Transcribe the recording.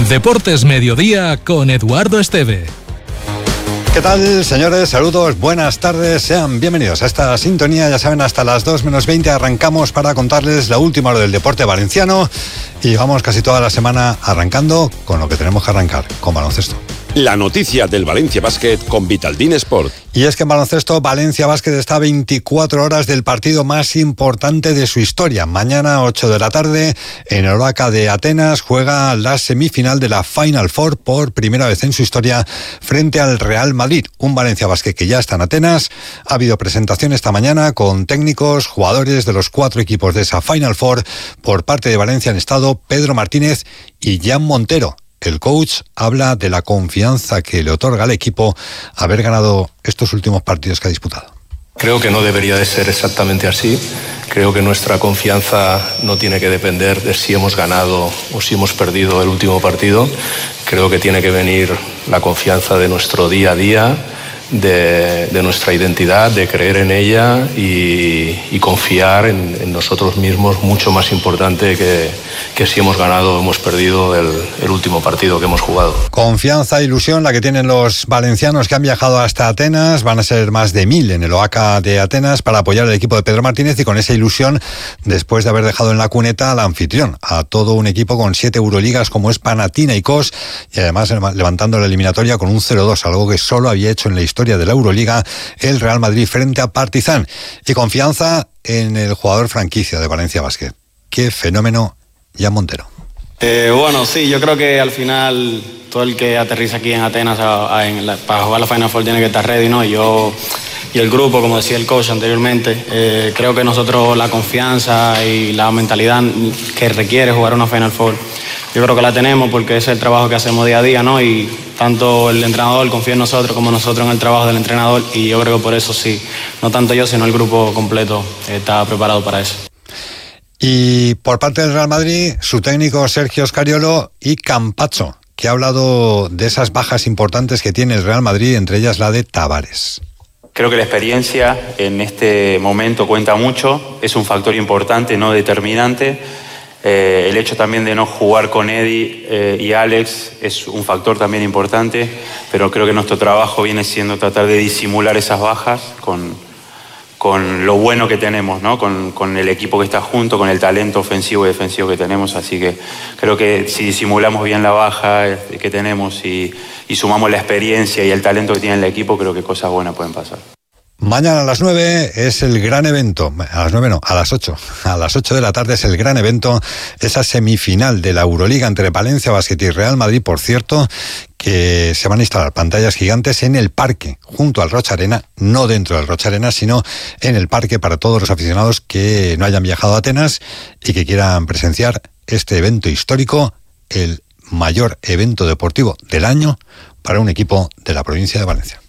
Deportes Mediodía con Eduardo Esteve. ¿Qué tal, señores? Saludos, buenas tardes, sean bienvenidos a esta sintonía. Ya saben, hasta las 2 menos 20 arrancamos para contarles la última hora del deporte valenciano y vamos casi toda la semana arrancando con lo que tenemos que arrancar, con baloncesto. La noticia del Valencia Basket con Vitaldin Sport. Y es que en baloncesto, Valencia Basket está a 24 horas del partido más importante de su historia. Mañana, 8 de la tarde, en el Oaca de Atenas, juega la semifinal de la Final Four por primera vez en su historia frente al Real Madrid. Un Valencia Basket que ya está en Atenas. Ha habido presentación esta mañana con técnicos, jugadores de los 4 equipos de esa Final Four. Por parte de Valencia han estado Pedro Martínez y Jan Montero. El coach habla de la confianza que le otorga al equipo haber ganado estos últimos partidos que ha disputado. Creo que no debería de ser exactamente así. Creo que nuestra confianza no tiene que depender de si hemos ganado o si hemos perdido el último partido. Creo que tiene que venir la confianza de nuestro día a día, de nuestra identidad, de creer en ella y confiar en nosotros mismos, mucho más importante que si hemos ganado o hemos perdido el último partido que hemos jugado. Confianza e ilusión la que tienen los valencianos que han viajado hasta Atenas. Van a ser más de 1000 en el Oaca de Atenas para apoyar al equipo de Pedro Martínez y con esa ilusión después de haber dejado en la cuneta al anfitrión, a todo un equipo con 7 Euroligas como es Panathinaikos y además levantando la eliminatoria con un 0-2, algo que solo había hecho en la historia de la Euroliga el Real Madrid frente a Partizan. Y confianza en el jugador franquicia de Valencia Basket. ¡Qué fenómeno, Jan Montero! Bueno, sí, yo creo que al final todo el que aterriza aquí en Atenas para jugar la Final Four tiene que estar ready, ¿no? Y el grupo, como decía el coach anteriormente, creo que nosotros la confianza y la mentalidad que requiere jugar una Final Four, yo creo que la tenemos porque es el trabajo que hacemos día a día, ¿no? Y tanto el entrenador confía en nosotros como nosotros en el trabajo del entrenador y yo creo que por eso sí, no tanto yo sino el grupo completo está preparado para eso. Y por parte del Real Madrid, su técnico Sergio Scariolo y Campazzo, que ha hablado de esas bajas importantes que tiene el Real Madrid, entre ellas la de Tavares. Creo que la experiencia en este momento cuenta mucho, es un factor importante, no determinante. El hecho también de no jugar con Eddie y Alex es un factor también importante, pero creo que nuestro trabajo viene siendo tratar de disimular esas bajas con lo bueno que tenemos, ¿no? Con el equipo que está junto, con el talento ofensivo y defensivo que tenemos, así que creo que si disimulamos bien la baja que tenemos y sumamos la experiencia y el talento que tiene el equipo, creo que cosas buenas pueden pasar. Mañana a las 9 es el gran evento, a las 9 no, a las 8. A las 8 de la tarde es el gran evento, esa semifinal de la Euroliga entre Valencia Basket y Real Madrid, por cierto, que se van a instalar pantallas gigantes en el parque, junto al Rocha Arena, no dentro del Rocha Arena, sino en el parque para todos los aficionados que no hayan viajado a Atenas y que quieran presenciar este evento histórico, el mayor evento deportivo del año para un equipo de la provincia de Valencia.